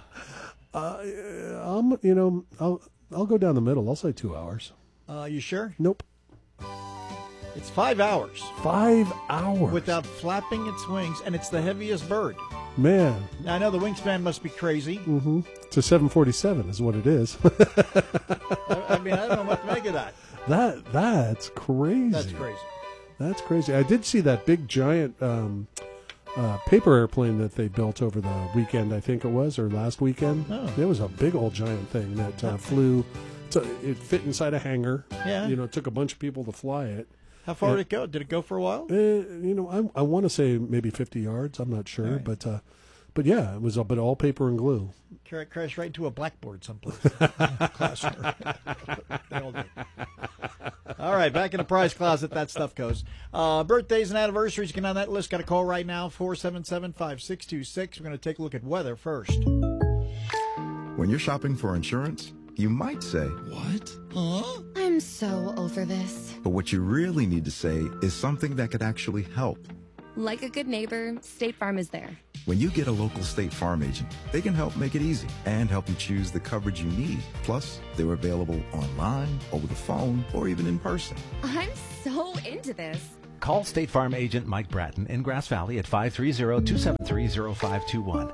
know. I'll go down the middle. I'll say 2 hours. You sure? Nope. It's 5 hours. 5 hours without flapping its wings, and it's the heaviest bird. Man. Now, I know the wingspan must be crazy. Mm-hmm. It's a 747 is what it is. I mean, I don't know what to make of that. That's crazy. That's crazy. That's crazy. I did see that big giant paper airplane that they built over the weekend, I think it was, or last weekend. Oh. It was a big old giant thing that flew So it fit inside a hangar. Yeah. It took a bunch of people to fly it. How far did it go? Did it go for a while? I want to say maybe 50 yards. I'm not sure, right. But yeah, it was all paper and glue. Crashed right into a blackboard someplace. Classroom. They all do. All right, back in the prize closet, that stuff goes. Birthdays and anniversaries, get on that list. Got a call right now, 477-5626. We're going to take a look at weather first. When you're shopping for insurance, you might say, "What? Huh? I'm so over this." But what you really need to say is something that could actually help. Like a good neighbor, State Farm is there. When you get a local State Farm agent, they can help make it easy and help you choose the coverage you need. Plus, they're available online, over the phone, or even in person. I'm so into this. Call State Farm agent Mike Bratton in Grass Valley at 530-273-0521.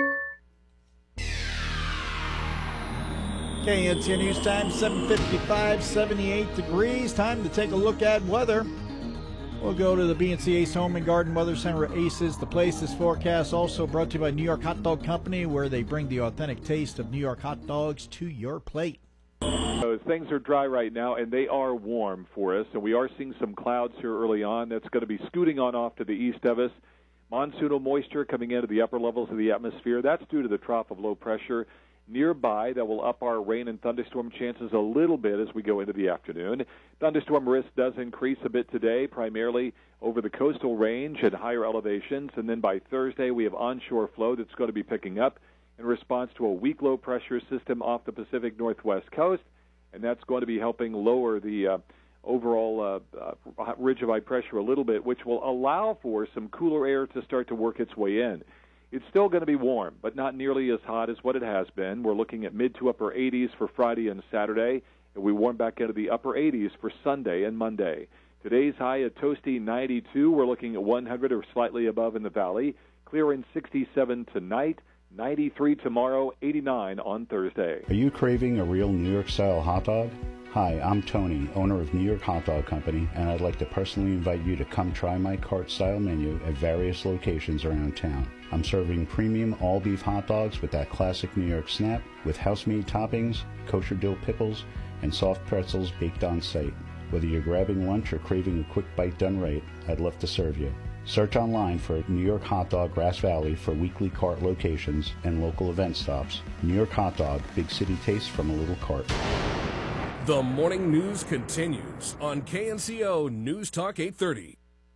KNCO News Time, 7:55, 78 degrees. Time to take a look at weather. We'll go to the BNC Ace Home and Garden Weather Center at Aces. The place is forecast, also brought to you by New York Hot Dog Company, where they bring the authentic taste of New York hot dogs to your plate. Things are dry right now, and they are warm for us, and we are seeing some clouds here early on. That's going to be scooting on off to the east of us. Monsoonal moisture coming into the upper levels of the atmosphere. That's due to the trough of low pressure nearby that will up our rain and thunderstorm chances a little bit as we go into the afternoon. Thunderstorm risk does increase a bit today, primarily over the coastal range at higher elevations, and then by Thursday we have onshore flow that's going to be picking up in response to a weak low pressure system off the Pacific Northwest coast, and that's going to be helping lower the overall ridge of high pressure a little bit, which will allow for some cooler air to start to work its way in. It's still going to be warm, but not nearly as hot as what it has been. We're looking at mid to upper 80s for Friday and Saturday, and we warm back into the upper 80s for Sunday and Monday. Today's high at toasty 92. We're looking at 100 or slightly above in the valley. Clearing 67 tonight, 93 tomorrow, 89 on Thursday. Are you craving a real New York-style hot dog? Hi, I'm Tony, owner of New York Hot Dog Company, and I'd like to personally invite you to come try my cart-style menu at various locations around town. I'm serving premium all-beef hot dogs with that classic New York snap, with house-made toppings, kosher dill pickles, and soft pretzels baked on site. Whether you're grabbing lunch or craving a quick bite done right, I'd love to serve you. Search online for New York Hot Dog Grass Valley for weekly cart locations and local event stops. New York Hot Dog, big city taste from a little cart. The morning news continues on KNCO News Talk 830.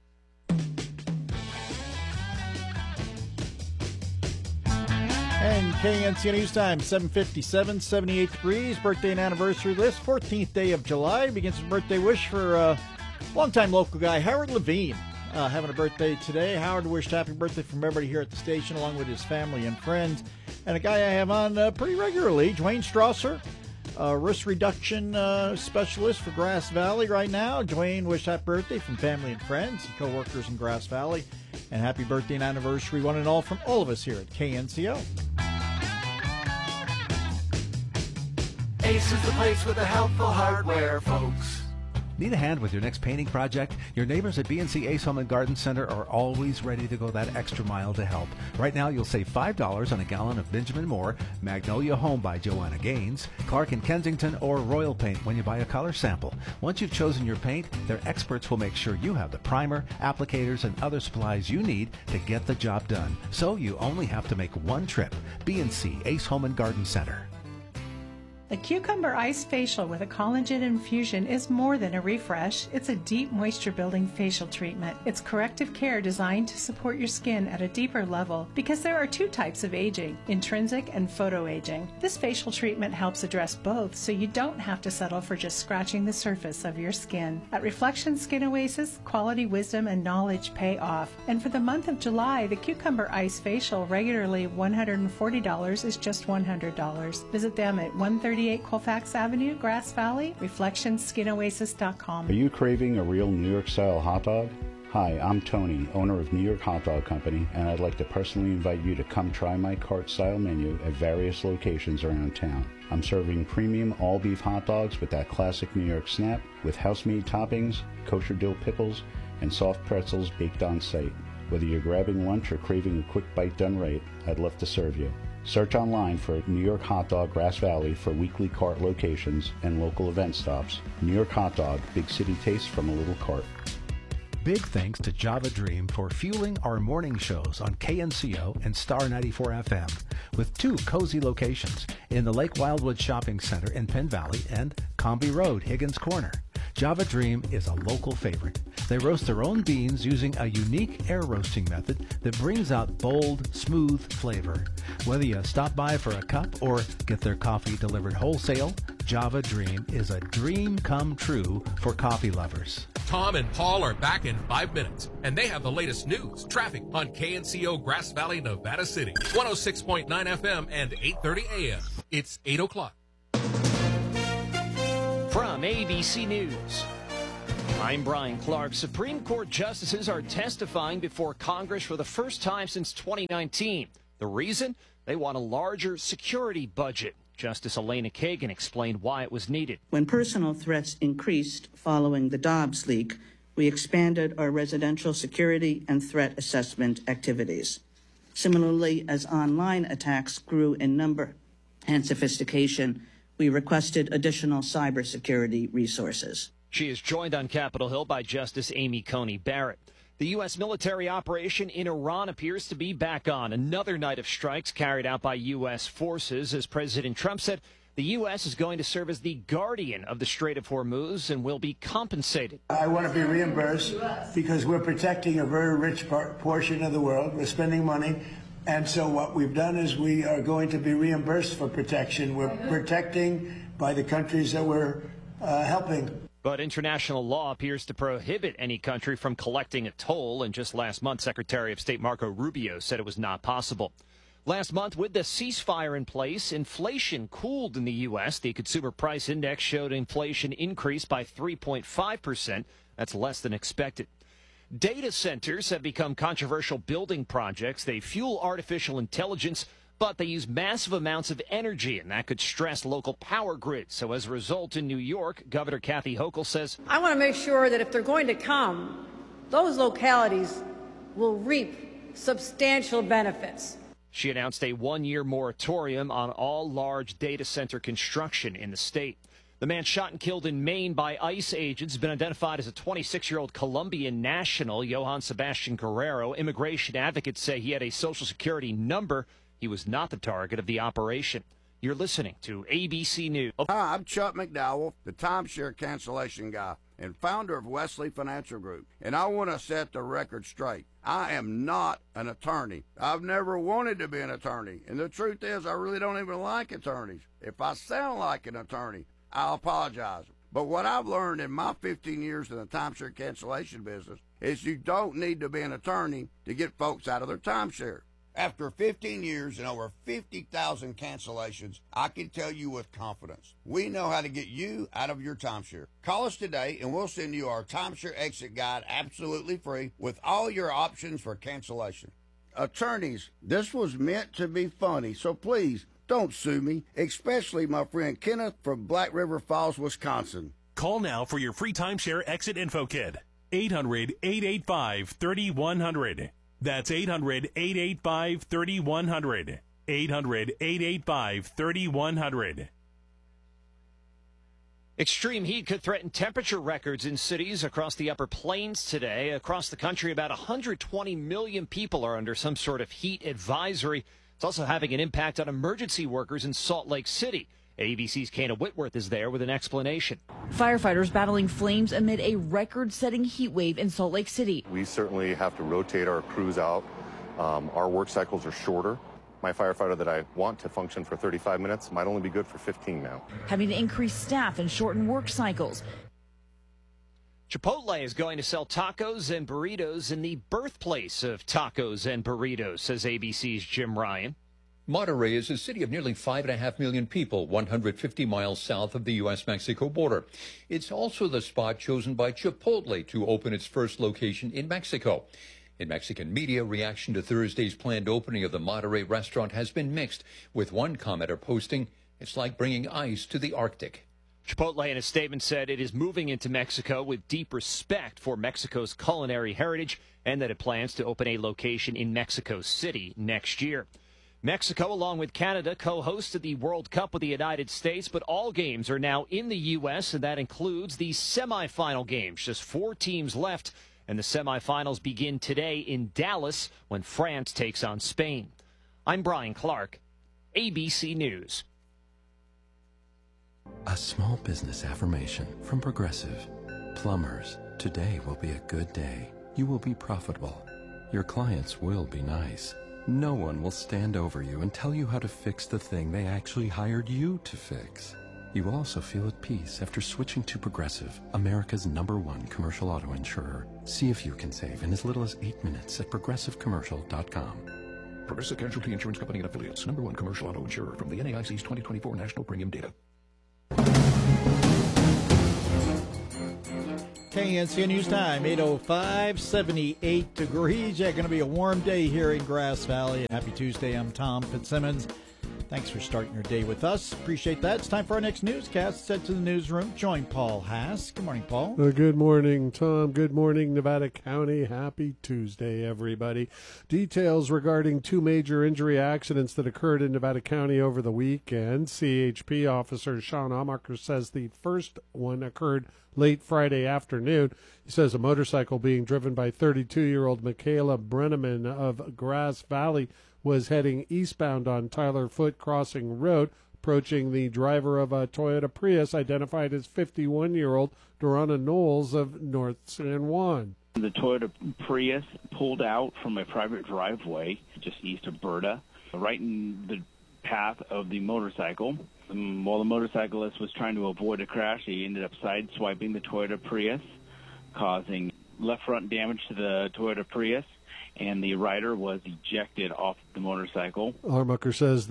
And KNCO News Time, 7:57, 78 degrees. Birthday and anniversary list. 14th day of July. Begins with a birthday wish for longtime local guy, Howard Levine. Having a birthday today. Howard wished happy birthday from everybody here at the station, along with his family and friends. And a guy I have on pretty regularly, Dwayne Strasser. Risk reduction specialist for Grass Valley right now. Dwayne wished happy birthday from family and friends and co-workers in Grass Valley. And happy birthday and anniversary, one and all, from all of us here at KNCO. Ace is the place with the helpful hardware, folks. Need a hand with your next painting project? Your neighbors at BNC Ace Home and Garden Center are always ready to go that extra mile to help. Right now, you'll save $5 on a gallon of Benjamin Moore, Magnolia Home by Joanna Gaines, Clark and Kensington, or Royal Paint when you buy a color sample. Once you've chosen your paint, their experts will make sure you have the primer, applicators, and other supplies you need to get the job done. So you only have to make one trip. BNC Ace Home and Garden Center. The Cucumber Ice Facial with a collagen infusion is more than a refresh. It's a deep moisture-building facial treatment. It's corrective care designed to support your skin at a deeper level because there are two types of aging, intrinsic and photoaging. This facial treatment helps address both so you don't have to settle for just scratching the surface of your skin. At Reflection Skin Oasis, quality, wisdom, and knowledge pay off. And for the month of July, the Cucumber Ice Facial, regularly $140, is just $100. Visit them at 138 Colfax Avenue, Grass Valley, ReflectionSkinOasis.com. Are you craving a real New York-style hot dog? Hi, I'm Tony, owner of New York Hot Dog Company, and I'd like to personally invite you to come try my cart-style menu at various locations around town. I'm serving premium all-beef hot dogs with that classic New York snap, with house-made toppings, kosher dill pickles, and soft pretzels baked on site. Whether you're grabbing lunch or craving a quick bite done right, I'd love to serve you. Search online for New York Hot Dog Grass Valley for weekly cart locations and local event stops. New York Hot Dog, big city taste from a little cart. Big thanks to Java Dream for fueling our morning shows on KNCO and Star 94 FM with 2 cozy locations in the Lake Wildwood Shopping Center in Penn Valley and Comby Road, Higgins Corner. Java Dream is a local favorite. They roast their own beans using a unique air roasting method that brings out bold, smooth flavor. Whether you stop by for a cup or get their coffee delivered wholesale, Java Dream is a dream come true for coffee lovers. Tom and Paul are back in 5 minutes, and they have the latest news, traffic on KNCO Grass Valley, Nevada City, 106.9 FM and 8:30 a.m. It's 8 o'clock. From ABC News, I'm Brian Clark. Supreme Court justices are testifying before Congress for the first time since 2019. The reason? They want a larger security budget. Justice Elena Kagan explained why it was needed. When personal threats increased following the Dobbs leak, we expanded our residential security and threat assessment activities. Similarly, as online attacks grew in number and sophistication, we requested additional cybersecurity resources. She is joined on Capitol Hill by Justice Amy Coney Barrett. The U.S. military operation in Iran appears to be back on. Another night of strikes carried out by U.S. forces. As President Trump said, the U.S. is going to serve as the guardian of the Strait of Hormuz and will be compensated. I want to be reimbursed because we're protecting a very rich portion of the world. We're spending money. And so what we've done is we are going to be reimbursed for protection. We're protecting by the countries that we're helping. But international law appears to prohibit any country from collecting a toll, and just last month, Secretary of State Marco Rubio said it was not possible. Last month, with the ceasefire in place, inflation cooled in the U.S. The Consumer Price Index showed inflation increased by 3.5%. That's less than expected. Data centers have become controversial building projects. They fuel artificial intelligence, but they use massive amounts of energy, and that could stress local power grids. So as a result, in New York, Governor Kathy Hochul says, I want to make sure that if they're going to come, those localities will reap substantial benefits. She announced a 1-year moratorium on all large data center construction in the state. The man shot and killed in Maine by ICE agents has been identified as a 26-year-old Colombian national, Johann Sebastian Guerrero. Immigration advocates say he had a Social Security number. He was not the target of the operation. You're listening to ABC News. Hi, I'm Chuck McDowell, the timeshare cancellation guy and founder of Wesley Financial Group. And I want to set the record straight. I am not an attorney. I've never wanted to be an attorney. And the truth is, I really don't even like attorneys. If I sound like an attorney, I'll apologize. But what I've learned in my 15 years in the timeshare cancellation business is you don't need to be an attorney to get folks out of their timeshare. After 15 years and over 50,000 cancellations, I can tell you with confidence, we know how to get you out of your timeshare. Call us today and we'll send you our timeshare exit guide absolutely free with all your options for cancellation. Attorneys, this was meant to be funny, so please don't sue me, especially my friend Kenneth from Black River Falls, Wisconsin. Call now for your free timeshare exit info kit. 800-885-3100. That's 800-885-3100. 800-885-3100. Extreme heat could threaten temperature records in cities across the Upper Plains today. Across the country, about 120 million people are under some sort of heat advisory. It's also having an impact on emergency workers in Salt Lake City. ABC's Kana Whitworth is there with an explanation. Firefighters battling flames amid a record-setting heat wave in Salt Lake City. We certainly have to rotate our crews out. Our work cycles are shorter. My firefighter that I want to function for 35 minutes might only be good for 15 now. Having to increase staff and shorten work cycles. Chipotle is going to sell tacos and burritos in the birthplace of tacos and burritos, says ABC's Jim Ryan. Monterrey is a city of nearly 5.5 million people, 150 miles south of the U.S.-Mexico border. It's also the spot chosen by Chipotle to open its first location in Mexico. In Mexican media, reaction to Thursday's planned opening of the Monterrey restaurant has been mixed, with one commenter posting, "It's like bringing ice to the Arctic." Chipotle in a statement said it is moving into Mexico with deep respect for Mexico's culinary heritage and that it plans to open a location in Mexico City next year. Mexico, along with Canada, co-hosted the World Cup with the United States, but all games are now in the U.S., and that includes the semifinal games. Just 4 teams left, and the semifinals begin today in Dallas when France takes on Spain. I'm Brian Clark, ABC News. A small business affirmation from Progressive. Plumbers, today will be a good day. You will be profitable. Your clients will be nice. No one will stand over you and tell you how to fix the thing they actually hired you to fix. You will also feel at peace after switching to Progressive, America's #1 commercial auto insurer. See if you can save in as little as 8 minutes at progressivecommercial.com. Progressive Casualty Insurance Company and Affiliates, #1 commercial auto insurer from the NAIC's 2024 National Premium Data. KNCO News Time, 8:05, 78 degrees. Yeah, going to be a warm day here in Grass Valley. Happy Tuesday. I'm Tom Fitzsimmons. Thanks for starting your day with us. Appreciate that. It's time for our next newscast. Head to the newsroom. Join Paul Haas. Good morning, Paul. Good morning, Tom. Good morning, Nevada County. Happy Tuesday, everybody. Details regarding 2 major injury accidents that occurred in Nevada County over the weekend. CHP officer Sean Amacher says the first one occurred late Friday afternoon. He says a motorcycle being driven by 32-year-old Michaela Brenneman of Grass Valley was heading eastbound on Tyler Foote Crossing Road, approaching the driver of a Toyota Prius identified as 51-year-old Dorana Knowles of North San Juan. The Toyota Prius pulled out from a private driveway just east of Berta, right in the path of the motorcycle. While the motorcyclist was trying to avoid a crash, he ended up sideswiping the Toyota Prius, causing left front damage to the Toyota Prius, and the rider was ejected off the motorcycle. Armucker says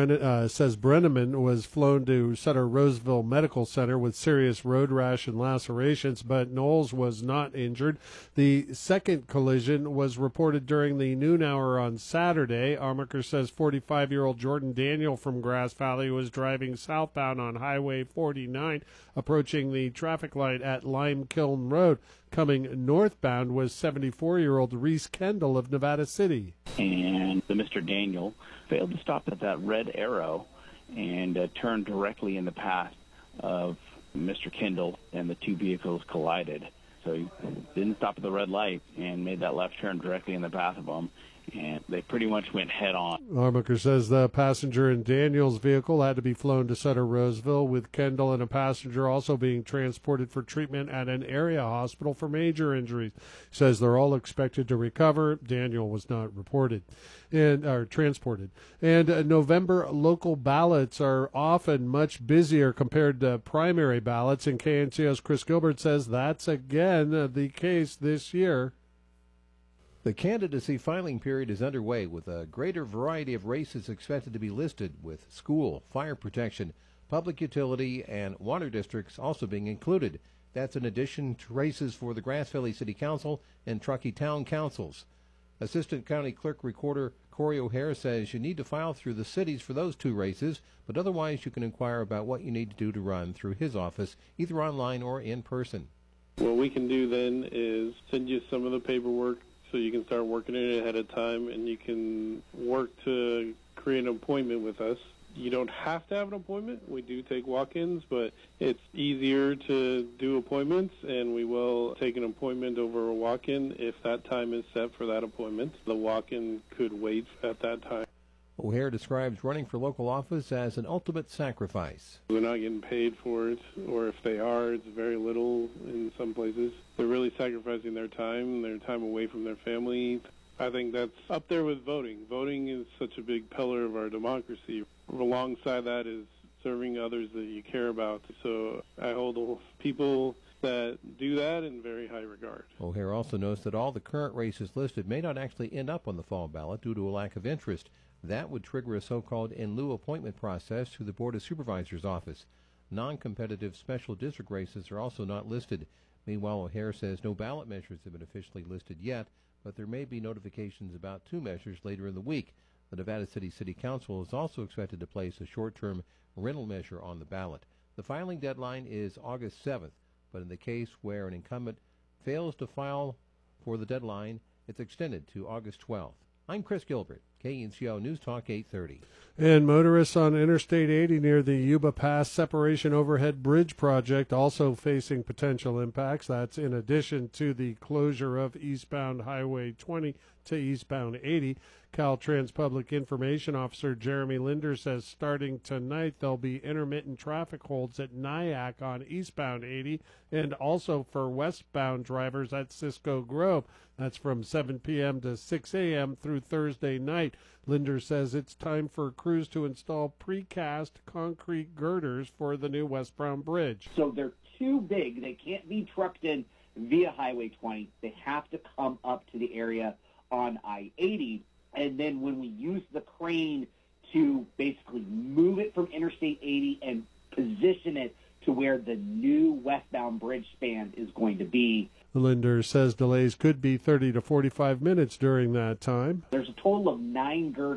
Brenneman was flown to Sutter Roseville Medical Center with serious road rash and lacerations, but Knowles was not injured. The second collision was reported during the noon hour on Saturday. Armucker says 45-year-old Jordan Daniel from Grass Valley was driving southbound on Highway 49, approaching the traffic light at Lime Kiln Road. Coming northbound was 74-year-old Reese Kendall of Nevada City. And Mr. Daniel failed to stop at that red arrow and turned directly in the path of Mr. Kendall, and the 2 vehicles collided. So he didn't stop at the red light and made that left turn directly in the path of them, and they pretty much went head-on. Armucker says the passenger in Daniel's vehicle had to be flown to Sutter Roseville, with Kendall and a passenger also being transported for treatment at an area hospital for major injuries. He says they're all expected to recover. Daniel was not transported. And November local ballots are often much busier compared to primary ballots, and KNCO's Chris Gilbert says that's again the case this year. The candidacy filing period is underway, with a greater variety of races expected to be listed, with school, fire protection, public utility, and water districts also being included. That's in addition to races for the Grass Valley City Council and Truckee Town Councils. Assistant County Clerk Recorder Corey O'Hare says you need to file through the cities for those 2 races, but otherwise you can inquire about what you need to do to run through his office, either online or in person. What we can do then is send you some of the paperwork so you can start working it ahead of time, and you can work to create an appointment with us. You don't have to have an appointment. We do take walk-ins, but it's easier to do appointments, and we will take an appointment over a walk-in if that time is set for that appointment. The walk-in could wait at that time. O'Hare describes running for local office as an ultimate sacrifice. They're not getting paid for it, or if they are, it's very little in some places. They're really sacrificing their time away from their family. I think that's up there with voting. Voting is such a big pillar of our democracy. Alongside that is serving others that you care about. So I hold people that do that in very high regard. O'Hare also notes that all the current races listed may not actually end up on the fall ballot due to a lack of interest. That would trigger a so-called in lieu appointment process through the Board of Supervisors' office. Non-competitive special district races are also not listed. Meanwhile, O'Hare says no ballot measures have been officially listed yet, but there may be notifications about 2 measures later in the week. The Nevada City City Council is also expected to place a short-term rental measure on the ballot. The filing deadline is August 7th, but in the case where an incumbent fails to file for the deadline, it's extended to August 12th. I'm Chris Gilbert, KNCO News Talk 830. And motorists on Interstate 80 near the Yuba Pass Separation Overhead Bridge project also facing potential impacts. That's in addition to the closure of eastbound Highway 20 to eastbound 80. Caltrans Public Information Officer Jeremy Linder says starting tonight there'll be intermittent traffic holds at Nyack on eastbound 80 and also for westbound drivers at Cisco Grove. That's from 7 p.m. to 6 a.m. through Thursday night. Linder says it's time for crews to install precast concrete girders for the new westbound bridge. So they're too big. They can't be trucked in via Highway 20. They have to come up to the area on I-80. And then when we use the crane to basically move it from Interstate 80 and position it to where the new westbound bridge span is going to be. Linder says delays could be 30 to 45 minutes during that time. There's a total of 9 girders